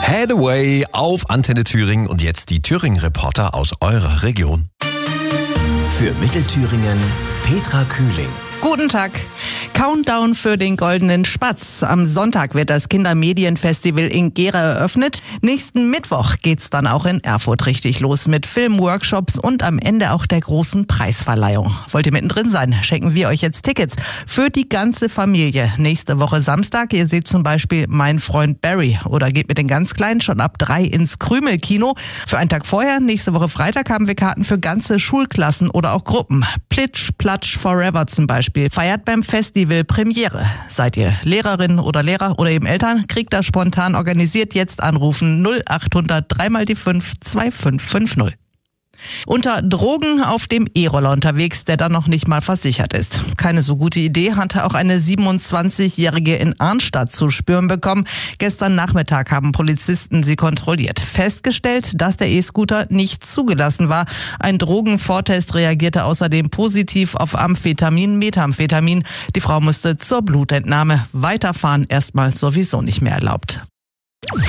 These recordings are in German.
Headway auf Antenne Thüringen und jetzt die Thüringen-Reporter aus eurer Region. Für Mittelthüringen Petra Kühling. Guten Tag. Countdown für den Goldenen Spatz. Am Sonntag wird das Kindermedienfestival in Gera eröffnet. Nächsten Mittwoch geht's dann auch in Erfurt richtig los mit Filmworkshops und am Ende auch der großen Preisverleihung. Wollt ihr mittendrin sein? Schenken wir euch jetzt Tickets für die ganze Familie. Nächste Woche Samstag, ihr seht zum Beispiel Mein Freund Barry oder geht mit den ganz Kleinen schon ab 3 ins Krümel-Kino. Für einen Tag vorher, nächste Woche Freitag, haben wir Karten für ganze Schulklassen oder auch Gruppen. Plitsch, Platsch, Forever zum Beispiel feiert beim Festival Premiere. Seid ihr Lehrerin oder Lehrer oder eben Eltern? Kriegt das spontan organisiert. Jetzt anrufen 0800 3 mal die 5 2550. Unter Drogen auf dem E-Roller unterwegs, der dann noch nicht mal versichert ist. Keine so gute Idee hatte auch eine 27-Jährige in Arnstadt zu spüren bekommen. Gestern Nachmittag haben Polizisten sie kontrolliert. Festgestellt, dass der E-Scooter nicht zugelassen war. Ein Drogenvortest reagierte außerdem positiv auf Amphetamin, Methamphetamin. Die Frau musste zur Blutentnahme. Weiterfahren erstmal sowieso nicht mehr erlaubt. Ja,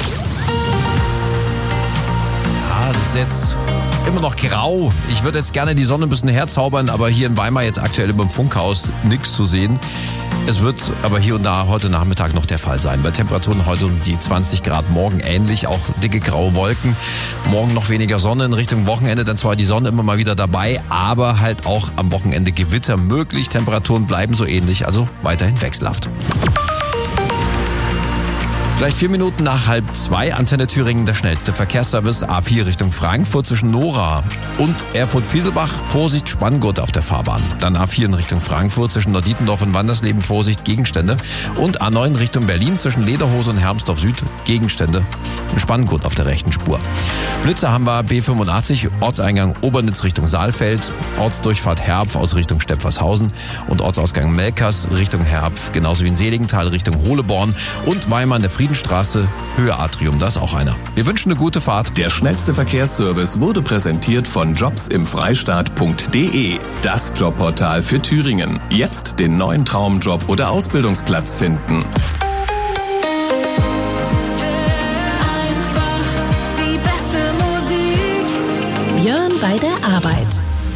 es ist jetzt immer noch grau. Ich würde jetzt gerne die Sonne ein bisschen herzaubern, aber hier in Weimar jetzt aktuell über dem Funkhaus nichts zu sehen. Es wird aber hier und da heute Nachmittag noch der Fall sein. Bei Temperaturen heute um die 20 Grad, morgen ähnlich, auch dicke graue Wolken. Morgen noch weniger Sonne in Richtung Wochenende, dann zwar die Sonne immer mal wieder dabei, aber halt auch am Wochenende Gewitter möglich. Temperaturen bleiben so ähnlich, also weiterhin wechselhaft. Gleich 4 Minuten nach 1:30, Antenne Thüringen, der schnellste Verkehrsservice. A4 Richtung Frankfurt zwischen Nora und Erfurt-Fieselbach. Vorsicht, Spanngurt auf der Fahrbahn. Dann A4 in Richtung Frankfurt zwischen Norddietendorf und Wandersleben. Vorsicht, Gegenstände. Und A9 Richtung Berlin zwischen Lederhose und Hermsdorf Süd. Gegenstände. Ein Spanngurt auf der rechten Spur. Blitzer haben wir B85, Ortseingang Obernitz Richtung Saalfeld. Ortsdurchfahrt Herpf aus Richtung Stepfershausen. Und Ortsausgang Melkers Richtung Herpf. Genauso wie in Seligenthal Richtung Holeborn. Und Weimar in der Friedenstraße, Höhe Atrium, da ist auch einer. Wir wünschen eine gute Fahrt. Der schnellste Verkehrsservice wurde präsentiert von jobsimfreistaat.de, das Jobportal für Thüringen. Jetzt den neuen Traumjob oder Ausbildungsplatz finden. Einfach die beste Musik. Björn bei der Arbeit.